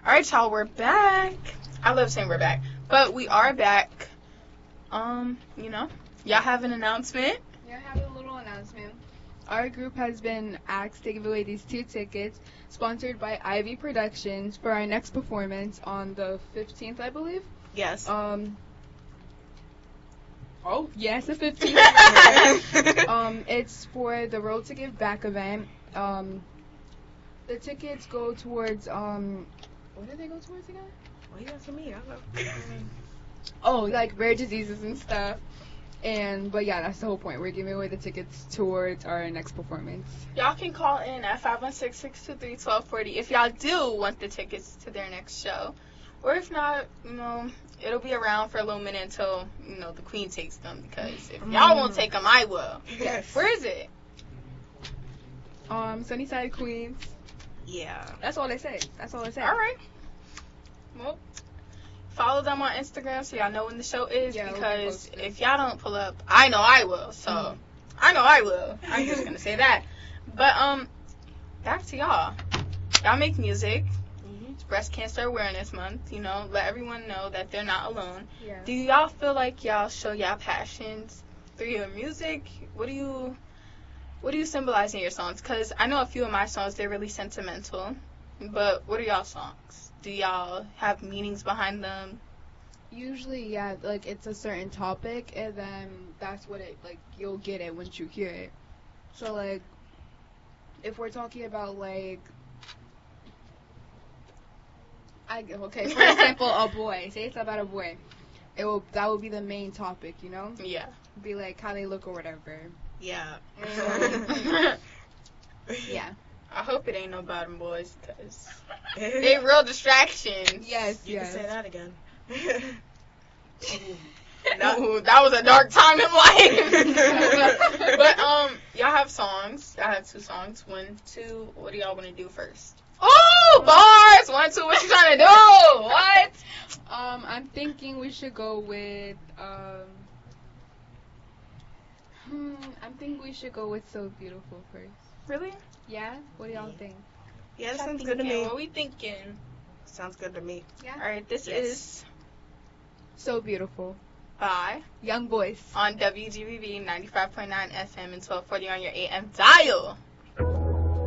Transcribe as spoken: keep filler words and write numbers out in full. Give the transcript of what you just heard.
Alright, y'all, we're back. I love saying we're back. But we are back. Um, you know, y'all have an announcement? Yeah, I have a little announcement. Our group has been asked to give away these two tickets, sponsored by Ivy Productions, for our next performance on the fifteenth, I believe. Yes. Um. Oh, yes, the fifteenth. um, it's for the Road to Give Back event. Um, the tickets go towards, um, what do they go towards again? What are you asking me? I don't know. Oh, like rare diseases and stuff. And, but yeah, that's the whole point. We're giving away the tickets towards our next performance. Y'all can call in at five one six, six two three, one two four zero if y'all do want the tickets to their next show. Or if not, you know, it'll be around for a little minute until, you know, the queen takes them. Because if y'all won't take them, I will. Yes. Where is it? Um, Sunnyside, Queens. Yeah. That's all they say. That's all they say. All right. Well, follow them on Instagram so y'all know when the show is. Yeah, because if y'all don't pull up, I know I will. So, mm. I know I will. I'm just going to say that. But, um, back to y'all. Y'all make music. It's Breast Cancer Awareness Month. You know, let everyone know that they're not alone. Yeah. Do y'all feel like y'all show y'all passions through your music? What do you... What do you symbolize in your songs? Because I know a few of my songs, they're really sentimental. But what are y'all songs? Do y'all have meanings behind them? Usually, yeah, like, it's a certain topic, and then that's what it, like, you'll get it once you hear it. So, like, if we're talking about, like, I, okay, for example, a boy. Say it's about a boy. It will, that will be the main topic, you know? Yeah. Be like how they look or whatever. Yeah. Yeah. I hope it ain't no bottom boys, because they real distractions. Yes, You yes. can say that again. that, ooh, that was a dark time in life. But, um, y'all have songs. Y'all have two songs. One, two, what do y'all want to do first? Oh, bars! One, two, what you trying to do? What? Um, I'm thinking we should go with, um, hmm, I'm thinking we should go with So Beautiful first. Really? Yeah? What do y'all think? Yeah, that Y'all sounds good to thinking? me. What we thinking? Sounds good to me. Yeah? Alright, this Yes. is So Beautiful. by Young Boys. on W G B V ninety-five point nine F M and twelve forty on your A M dial.